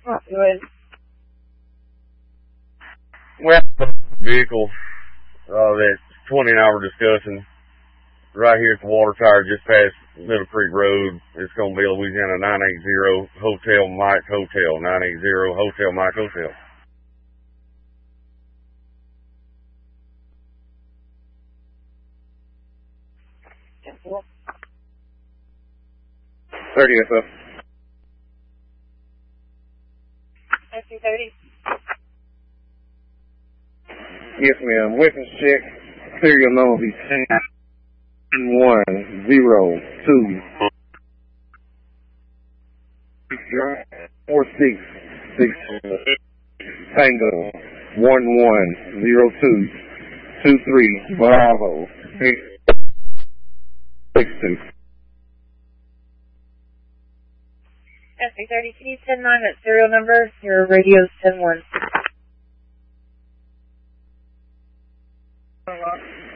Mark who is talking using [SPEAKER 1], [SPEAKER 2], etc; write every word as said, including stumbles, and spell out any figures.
[SPEAKER 1] Oh, go ahead.
[SPEAKER 2] Well, vehicle, uh, that twenty an hour discussion, right here at the water tower just past Middle Creek Road. It's going to be Louisiana nine eight zero Hotel Mike Hotel, nine eight zero Hotel Mike Hotel. thirty S F.
[SPEAKER 1] S C thirty.
[SPEAKER 2] Yes, ma'am. Witness check. Serial number be ten one zero two four six six Tango one one zero two two three Bravo six two.
[SPEAKER 1] S C thirty, can you send nine that serial number? Your radio's ten one.